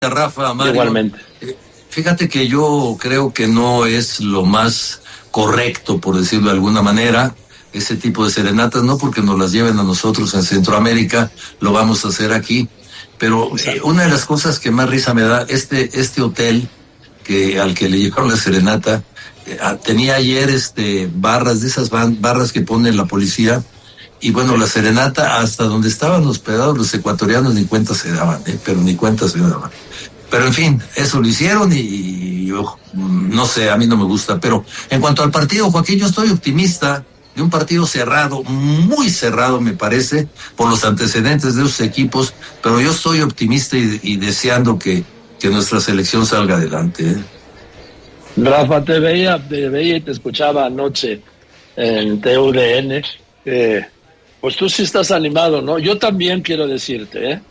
Rafa, Mario. Igualmente. Fíjate que yo creo que no es lo más correcto, por decirlo de alguna manera, ese tipo de serenatas, no porque nos las lleven a nosotros en Centroamérica, lo vamos a hacer aquí. Pero una de las cosas que más risa me da, este hotel al que le llevaron la serenata, tenía ayer barras, de esas barras que pone la policía, y bueno, la serenata, hasta donde estaban hospedados los ecuatorianos, ni cuenta se daban, pero ni cuenta se daban. Pero en fin, eso lo hicieron y yo, no sé, a mí no me gusta. Pero en cuanto al partido, Joaquín, yo estoy optimista de un partido cerrado, muy cerrado me parece, por los antecedentes de esos equipos, pero yo estoy optimista y deseando que nuestra selección salga adelante. Rafa, te veía y te escuchaba anoche en TUDN. Pues tú sí estás animado, ¿no? Yo también quiero decirte,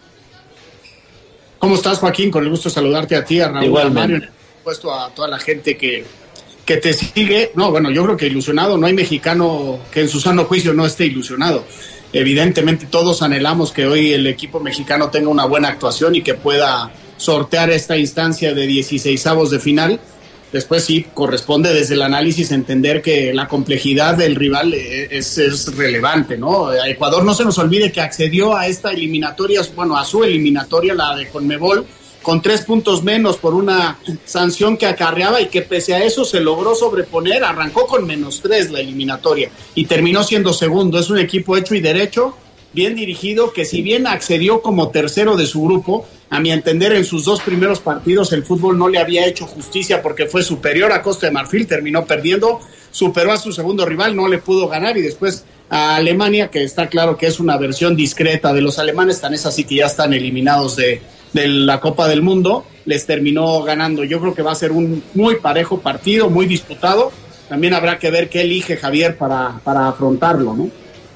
¿Cómo estás, Joaquín? Con el gusto de saludarte a ti, a Raúl, igualmente. a Mario, por supuesto a toda la gente que te sigue. No, bueno, yo creo que ilusionado, no hay mexicano que en su sano juicio no esté ilusionado. Evidentemente todos anhelamos que hoy el equipo mexicano tenga una buena actuación y que pueda sortear esta instancia de 16avos de final. Después sí corresponde desde el análisis entender que la complejidad del rival es relevante, ¿no? A Ecuador no se nos olvide que accedió a esta eliminatoria, bueno, a su eliminatoria, la de Conmebol, con 3 puntos menos por una sanción que acarreaba y que pese a eso se logró sobreponer, arrancó con -3 la eliminatoria y terminó siendo segundo. Es un equipo hecho y derecho, bien dirigido, que si bien accedió como tercero de su grupo, a mi entender en sus 2 primeros partidos el fútbol no le había hecho justicia porque fue superior a Costa de Marfil, terminó perdiendo, superó a su segundo rival, no le pudo ganar, y después a Alemania, que está claro que es una versión discreta de los alemanes, tan es así que ya están eliminados de la Copa del Mundo, les terminó ganando. Yo creo que va a ser un muy parejo partido, muy disputado. También habrá que ver qué elige Javier para afrontarlo, ¿no?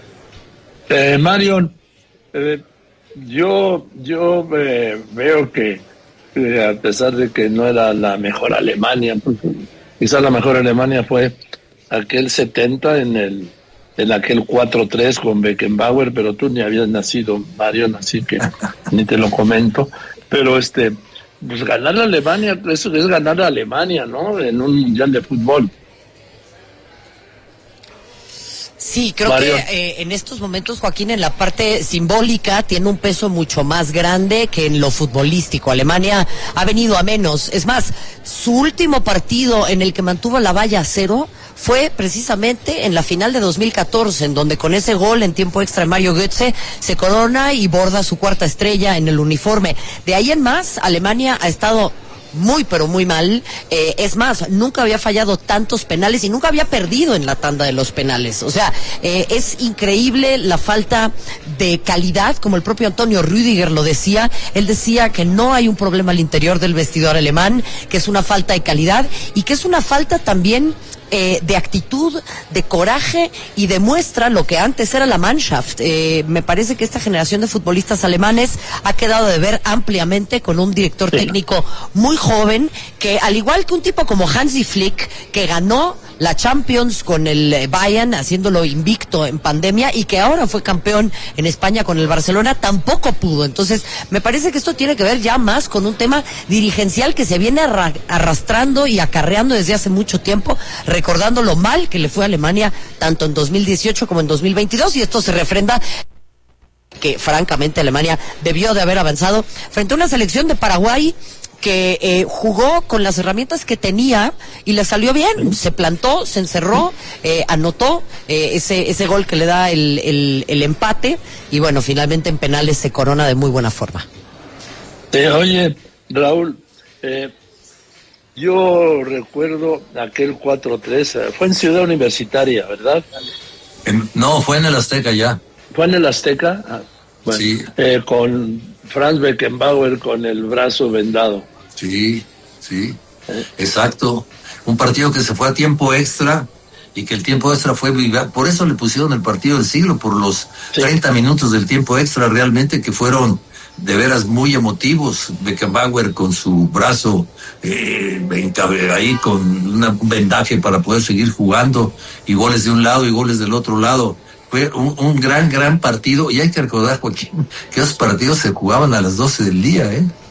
Marion, yo veo que a pesar de que no era la mejor Alemania, porque quizás la mejor Alemania fue aquel 70 en aquel 4-3 con Beckenbauer, pero tú ni habías nacido, Marion, así que ni te lo comento. Pero pues ganar a Alemania, eso es ganar a Alemania, ¿no? En un mundial de fútbol. Sí, creo Mario. que en estos momentos, Joaquín, en la parte simbólica tiene un peso mucho más grande que en lo futbolístico. Alemania ha venido a menos. Es más, su último partido en el que mantuvo la valla a 0 fue precisamente en la final de 2014, en donde con ese gol en tiempo extra de Mario Götze se corona y borda su 4ª estrella en el uniforme. De ahí en más, Alemania ha estado muy pero muy mal, es más, nunca había fallado tantos penales y nunca había perdido en la tanda de los penales. O sea, es increíble la falta de calidad, como el propio Antonio Rüdiger lo decía. Él decía que no hay un problema al interior del vestidor alemán, que es una falta de calidad y que es una falta también de actitud, de coraje, y demuestra lo que antes era la Mannschaft. Me parece que esta generación de futbolistas alemanes ha quedado de ver ampliamente con un director técnico muy joven, que al igual que un tipo como Hansi Flick, que ganó la Champions con el Bayern, haciéndolo invicto en pandemia, y que ahora fue campeón en España con el Barcelona, tampoco pudo. Entonces, me parece que esto tiene que ver ya más con un tema dirigencial que se viene arrastrando y acarreando desde hace mucho tiempo, recordando lo mal que le fue a Alemania tanto en 2018 como en 2022, y esto se refrenda que francamente Alemania debió de haber avanzado frente a una selección de Paraguay que jugó con las herramientas que tenía y le salió bien, se plantó, se encerró, anotó ese gol que le da el empate, y bueno, finalmente en penales se corona de muy buena forma. Oye, Raúl, yo recuerdo aquel 4-3, fue en Ciudad Universitaria, ¿verdad? No, fue en el Azteca ya. ¿Fue en el Azteca? Bueno, sí. Con Franz Beckenbauer con el brazo vendado. Sí, exacto. Un partido que se fue a tiempo extra y que el tiempo extra fue... Por eso le pusieron el partido del siglo, por los 30 minutos del tiempo extra realmente, que fueron de veras muy emotivos. Beckenbauer con su brazo ahí con un vendaje para poder seguir jugando, y goles de un lado y goles del otro lado. Fue un gran partido, y hay que recordar, Joaquín, que esos partidos se jugaban a las 12 del día,